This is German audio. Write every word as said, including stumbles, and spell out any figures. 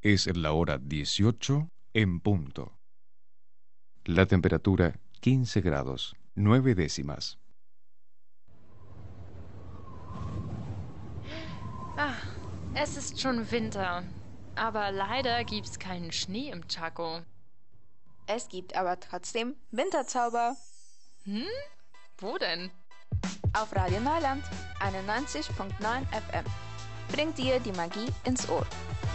Es la hora dieciocho en punto. La temperatura quince grados, nueve décimas. Ach, es ist schon Winter. Aber leider gibt's keinen Schnee im Chaco. Es gibt aber trotzdem Winterzauber. Hm? Wo denn? Auf Radio Neuland einundneunzig Komma neun F M. Bringt dir die Magie ins Ohr.